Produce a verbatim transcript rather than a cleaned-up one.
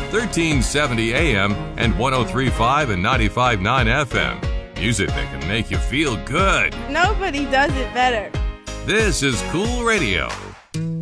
thirteen seventy A M and one oh three point five and ninety-five point nine F M. Music that can make you feel good. Nobody does it better. This is Cool Radio.